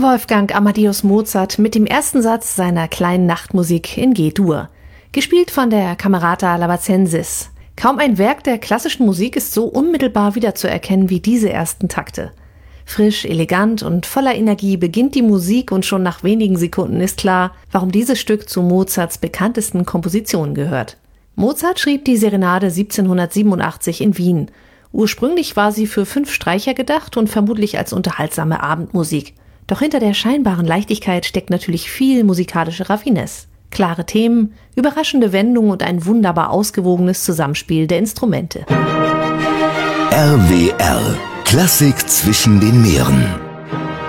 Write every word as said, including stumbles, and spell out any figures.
Wolfgang Amadeus Mozart mit dem ersten Satz seiner kleinen Nachtmusik in G-Dur, gespielt von der Camerata Lavacensis. Kaum ein Werk der klassischen Musik ist so unmittelbar wiederzuerkennen wie diese ersten Takte. Frisch, elegant und voller Energie beginnt die Musik und schon nach wenigen Sekunden ist klar, warum dieses Stück zu Mozarts bekanntesten Kompositionen gehört. Mozart schrieb die Serenade siebzehnhundertsiebenundachtzig in Wien. Ursprünglich war sie für fünf Streicher gedacht und vermutlich als unterhaltsame Abendmusik. Doch hinter der scheinbaren Leichtigkeit steckt natürlich viel musikalische Raffinesse. Klare Themen, überraschende Wendungen und ein wunderbar ausgewogenes Zusammenspiel der Instrumente. R W R – Klassik zwischen den Meeren.